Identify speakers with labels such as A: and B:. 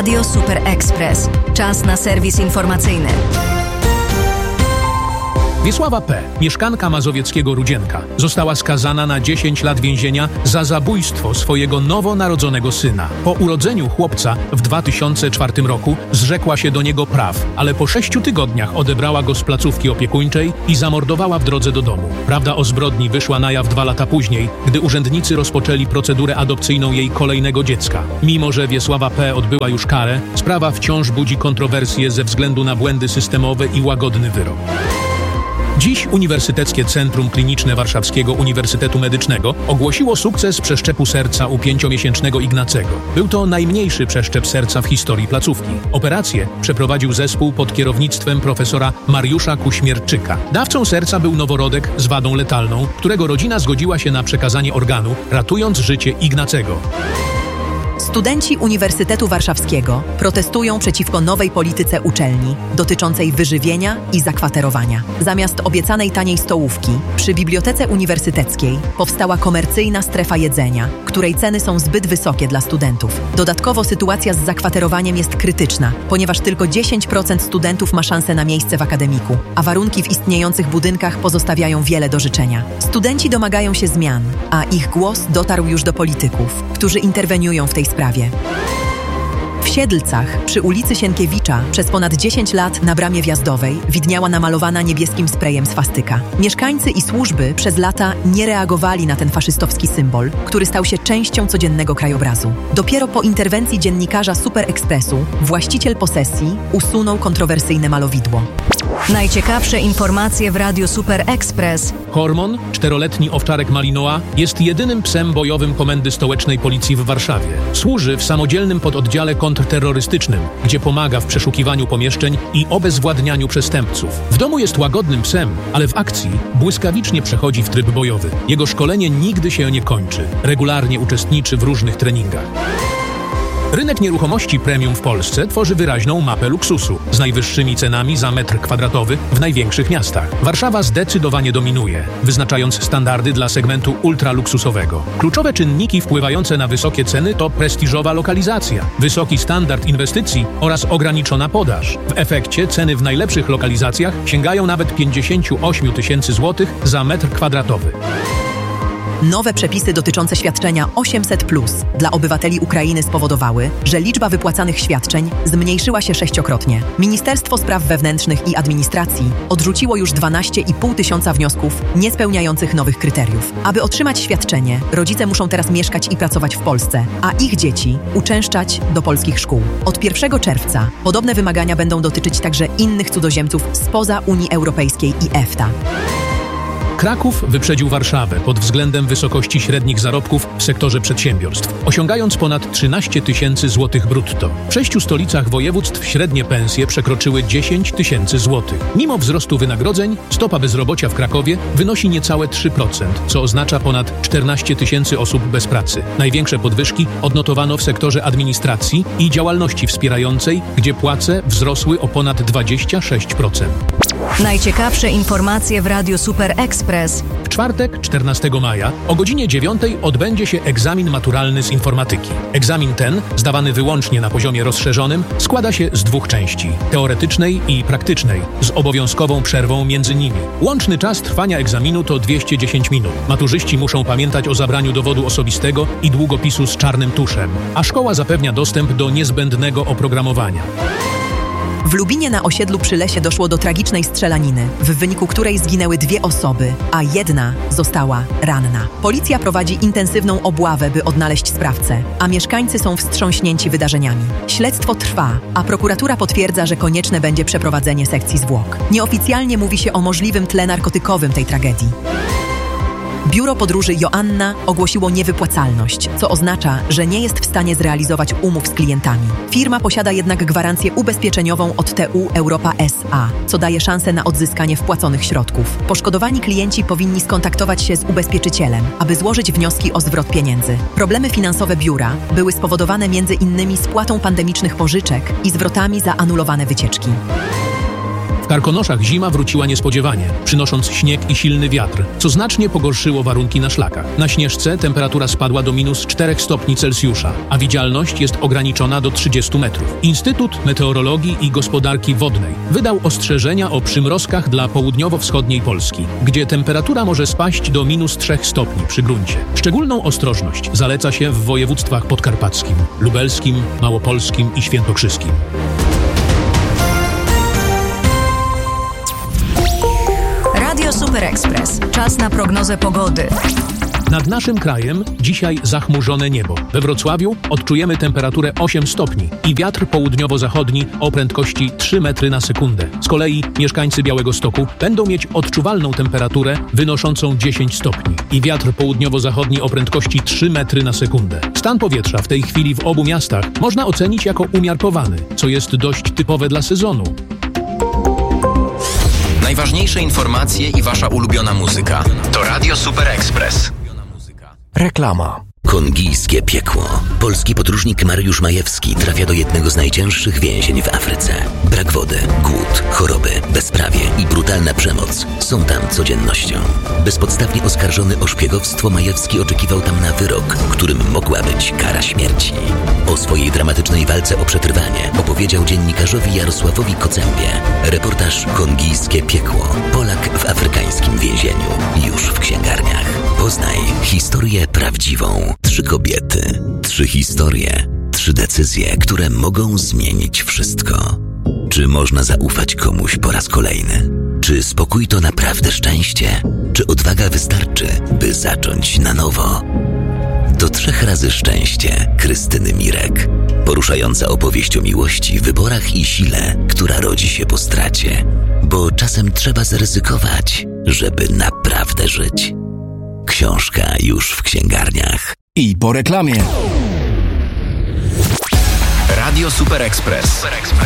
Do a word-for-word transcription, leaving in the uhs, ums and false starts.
A: Radio Super Express. Czas na serwis informacyjny.
B: Wiesława P., mieszkanka mazowieckiego Rudzienka, została skazana na dziesięć lat więzienia za zabójstwo swojego nowonarodzonego syna. Po urodzeniu chłopca w dwa tysiące czwartym roku zrzekła się do niego praw, ale po sześciu tygodniach odebrała go z placówki opiekuńczej i zamordowała w drodze do domu. Prawda o zbrodni wyszła na jaw dwa lata później, gdy urzędnicy rozpoczęli procedurę adopcyjną jej kolejnego dziecka. Mimo że Wiesława P. odbyła już karę, sprawa wciąż budzi kontrowersje ze względu na błędy systemowe i łagodny wyrok. Dziś Uniwersyteckie Centrum Kliniczne Warszawskiego Uniwersytetu Medycznego ogłosiło sukces przeszczepu serca u pięciomiesięcznego Ignacego. Był to najmniejszy przeszczep serca w historii placówki. Operację przeprowadził zespół pod kierownictwem profesora Mariusza Kuśmierczyka. Dawcą serca był noworodek z wadą letalną, którego rodzina zgodziła się na przekazanie organu, ratując życie Ignacego.
C: Studenci Uniwersytetu Warszawskiego protestują przeciwko nowej polityce uczelni dotyczącej wyżywienia i zakwaterowania. Zamiast obiecanej taniej stołówki przy Bibliotece Uniwersyteckiej powstała komercyjna strefa jedzenia, której ceny są zbyt wysokie dla studentów. Dodatkowo sytuacja z zakwaterowaniem jest krytyczna, ponieważ tylko dziesięć procent studentów ma szansę na miejsce w akademiku, a warunki w istniejących budynkach pozostawiają wiele do życzenia. Studenci domagają się zmian, a ich głos dotarł już do polityków, którzy interweniują w tej sprawie. W Siedlcach, przy ulicy Sienkiewicza, przez ponad dziesięć lat na bramie wjazdowej widniała namalowana niebieskim sprayem swastyka. Mieszkańcy i służby przez lata nie reagowali na ten faszystowski symbol, który stał się częścią codziennego krajobrazu. Dopiero po interwencji dziennikarza Super Expressu właściciel posesji usunął kontrowersyjne malowidło.
A: Najciekawsze informacje w Radiu Super Express.
B: Hormon, czteroletni owczarek Malinois, jest jedynym psem bojowym Komendy Stołecznej Policji w Warszawie. Służy w samodzielnym pododdziale kontrterrorystycznym, gdzie pomaga w przeszukiwaniu pomieszczeń i obezwładnianiu przestępców. W domu jest łagodnym psem, ale w akcji błyskawicznie przechodzi w tryb bojowy. Jego szkolenie nigdy się nie kończy. Regularnie uczestniczy w różnych treningach. Rynek nieruchomości premium w Polsce tworzy wyraźną mapę luksusu z najwyższymi cenami za metr kwadratowy w największych miastach. Warszawa zdecydowanie dominuje, wyznaczając standardy dla segmentu ultraluksusowego. Kluczowe czynniki wpływające na wysokie ceny to prestiżowa lokalizacja, wysoki standard inwestycji oraz ograniczona podaż. W efekcie ceny w najlepszych lokalizacjach sięgają nawet pięćdziesiąt osiem tysięcy złotych za metr kwadratowy.
C: Nowe przepisy dotyczące świadczenia osiemset plus dla obywateli Ukrainy spowodowały, że liczba wypłacanych świadczeń zmniejszyła się sześciokrotnie. Ministerstwo Spraw Wewnętrznych i Administracji odrzuciło już dwanaście i pół tysiąca wniosków niespełniających nowych kryteriów. Aby otrzymać świadczenie, rodzice muszą teraz mieszkać i pracować w Polsce, a ich dzieci uczęszczać do polskich szkół. Od pierwszego czerwca podobne wymagania będą dotyczyć także innych cudzoziemców spoza Unii Europejskiej i EFTA.
B: Kraków wyprzedził Warszawę pod względem wysokości średnich zarobków w sektorze przedsiębiorstw, osiągając ponad trzynaście tysięcy złotych brutto. W sześciu stolicach województw średnie pensje przekroczyły dziesięć tysięcy złotych. Mimo wzrostu wynagrodzeń, stopa bezrobocia w Krakowie wynosi niecałe trzy procent, co oznacza ponad czternaście tysięcy osób bez pracy. Największe podwyżki odnotowano w sektorze administracji i działalności wspierającej, gdzie płace wzrosły o ponad dwadzieścia sześć procent.
A: Najciekawsze informacje w Radiu Super Express.
B: W czwartek, czternastego maja, o godzinie dziewiątej odbędzie się egzamin maturalny z informatyki. Egzamin ten, zdawany wyłącznie na poziomie rozszerzonym, składa się z dwóch części, teoretycznej i praktycznej, z obowiązkową przerwą między nimi. Łączny czas trwania egzaminu to dwieście dziesięć minut. Maturzyści muszą pamiętać o zabraniu dowodu osobistego i długopisu z czarnym tuszem, a szkoła zapewnia dostęp do niezbędnego oprogramowania.
C: W Lubinie na osiedlu przy Lesie doszło do tragicznej strzelaniny, w wyniku której zginęły dwie osoby, a jedna została ranna. Policja prowadzi intensywną obławę, by odnaleźć sprawcę, a mieszkańcy są wstrząśnięci wydarzeniami. Śledztwo trwa, a prokuratura potwierdza, że konieczne będzie przeprowadzenie sekcji zwłok. Nieoficjalnie mówi się o możliwym tle narkotykowym tej tragedii. Biuro Podróży Joanna ogłosiło niewypłacalność, co oznacza, że nie jest w stanie zrealizować umów z klientami. Firma posiada jednak gwarancję ubezpieczeniową od T U Europa S A, co daje szansę na odzyskanie wpłaconych środków. Poszkodowani klienci powinni skontaktować się z ubezpieczycielem, aby złożyć wnioski o zwrot pieniędzy. Problemy finansowe biura były spowodowane między innymi spłatą pandemicznych pożyczek i zwrotami za anulowane wycieczki.
B: W Karkonoszach zima wróciła niespodziewanie, przynosząc śnieg i silny wiatr, co znacznie pogorszyło warunki na szlakach. Na Śnieżce temperatura spadła do minus czterech stopni Celsjusza, a widzialność jest ograniczona do trzydziestu metrów. Instytut Meteorologii i Gospodarki Wodnej wydał ostrzeżenia o przymrozkach dla południowo-wschodniej Polski, gdzie temperatura może spaść do minus trzech stopni przy gruncie. Szczególną ostrożność zaleca się w województwach podkarpackim, lubelskim, małopolskim i świętokrzyskim.
A: Radio Super Express. Czas na prognozę pogody.
B: Nad naszym krajem dzisiaj zachmurzone niebo. We Wrocławiu odczujemy temperaturę osiem stopni i wiatr południowo-zachodni o prędkości trzy metry na sekundę. Z kolei mieszkańcy Białegostoku będą mieć odczuwalną temperaturę wynoszącą dziesięć stopni i wiatr południowo-zachodni o prędkości trzy metry na sekundę. Stan powietrza w tej chwili w obu miastach można ocenić jako umiarkowany, co jest dość typowe dla sezonu.
D: Najważniejsze informacje i wasza ulubiona muzyka to Radio Super Express.
E: Reklama.
F: Kongijskie piekło. Polski podróżnik Mariusz Majewski trafia do jednego z najcięższych więzień w Afryce. Brak wody, głód, choroby, bezprawie i brutalna przemoc są tam codziennością. Bezpodstawnie oskarżony o szpiegowstwo, Majewski oczekiwał tam na wyrok, którym mogła być kara śmierci. O swojej dramatycznej walce o przetrwanie opowiedział dziennikarzowi Jarosławowi Kocębie. Reportaż Kongijskie piekło. Polak w afrykańskim więzieniu. Już w księgarniach. Poznaj historię prawdziwą. Trzy kobiety, trzy historie, trzy decyzje, które mogą zmienić wszystko. Czy można zaufać komuś po raz kolejny? Czy spokój to naprawdę szczęście? Czy odwaga wystarczy, by zacząć na nowo? Do trzech razy szczęście Krystyny Mirek. Poruszająca opowieść o miłości, wyborach i sile, która rodzi się po stracie. Bo czasem trzeba zaryzykować, żeby naprawdę żyć. Książka już w księgarniach.
E: I po reklamie.
D: Radio Super Express.